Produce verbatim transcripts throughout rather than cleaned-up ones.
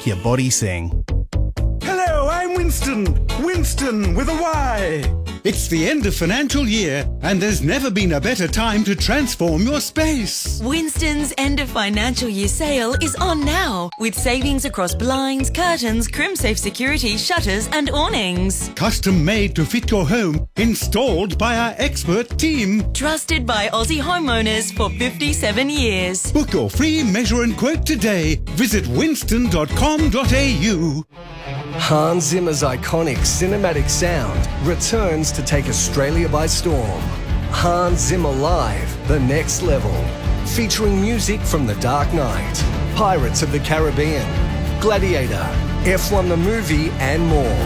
make your body sing. Hello, I'm Winston. Winston with a Y. It's the end of financial year and there's never been a better time to transform your space. Winston's end of financial year sale is on now with savings across blinds, curtains, crimsafe security, shutters and awnings. Custom made to fit your home, installed by our expert team. Trusted by Aussie homeowners for fifty-seven years. Book your free measure and quote today. Visit winston dot com dot a u. Hans Zimmer's iconic cinematic sound returns to take Australia by storm. Hans Zimmer Live, The Next Level. Featuring music from The Dark Knight, Pirates of the Caribbean, Gladiator, F one the movie and more.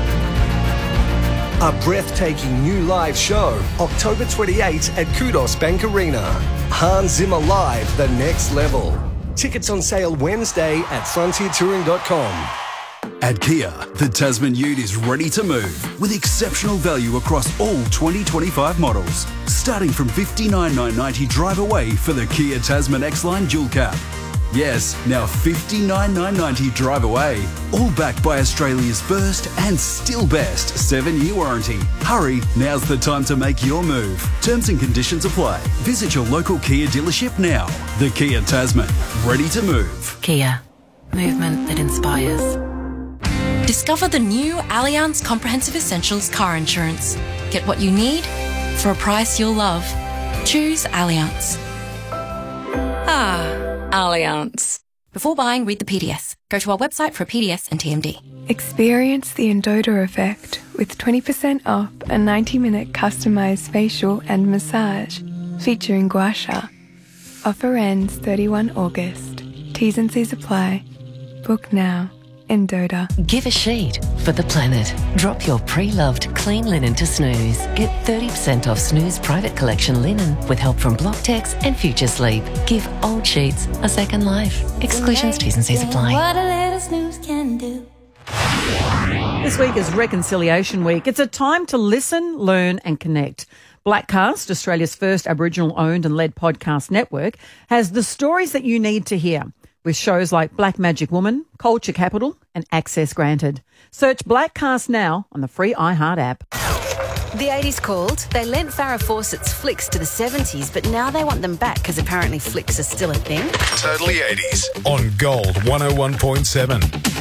A breathtaking new live show, October twenty-eighth at Kudos Bank Arena. Hans Zimmer Live, The Next Level. Tickets on sale Wednesday at frontier touring dot com. At Kia, the Tasman Ute is ready to move with exceptional value across all twenty twenty-five models. Starting from fifty-nine thousand nine hundred ninety drive away for the Kia Tasman X-Line Dual Cab. Yes, now fifty-nine thousand nine hundred ninety drive away. All backed by Australia's first and still best seven-year warranty. Hurry, now's the time to make your move. Terms and conditions apply. Visit your local Kia dealership now. The Kia Tasman, ready to move. Kia, movement that inspires. Discover the new Allianz Comprehensive Essentials car insurance. Get what you need for a price you'll love. Choose Allianz. Ah, Allianz. Before buying, read the P D S. Go to our website for a P D S and T M D. Experience the Endota effect with twenty percent off a ninety minute customised facial and massage featuring gua sha. Offer ends thirty-first of August. T's and C's apply. Book now. Endota. Give a sheet for the planet. Drop your pre-loved clean linen to Snooze. Get thirty percent off Snooze Private Collection linen with help from Blocktex and Future Sleep. Give old sheets a second life. Exclusions, T's and C's apply. What a little snooze can do. This week is Reconciliation Week. It's a time to listen, learn and connect. Blackcast, Australia's first Aboriginal-owned and led podcast network, has the stories that you need to hear, with shows like Black Magic Woman, Culture Capital and Access Granted. Search Blackcast now on the free iHeart app. The eighties called. They lent Farrah Fawcett's flicks to the seventies, but now they want them back because apparently flicks are still a thing. Totally eighties on Gold one oh one point seven.